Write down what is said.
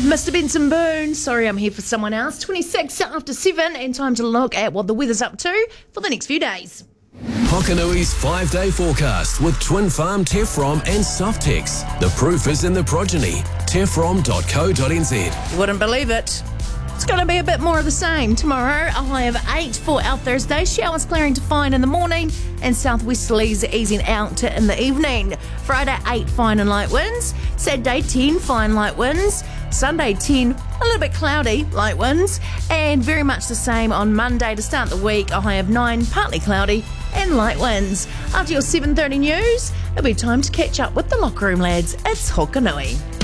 Mr. Benson Boone, sorry I'm here for someone else. 26 after 7 and time to look at what the weather's up to for the next few days. Hokanui's 5-day forecast with Twin Farm Tefrom and Softex. The proof is in the progeny. Tefrom.co.nz. You wouldn't believe it. It's going to be a bit more of the same. Tomorrow, a high of 8 for our Thursday. Showers clearing to fine in the morning and southwesterlies easing out in the evening. Friday, 8 fine and light winds. Saturday, 10 fine light winds. Sunday, 10, a little bit cloudy, light winds. And very much the same on Monday to start the week. A high of 9, partly cloudy and light winds. After your 7:30 news, it'll be time to catch up with the locker room lads. It's Hokanui.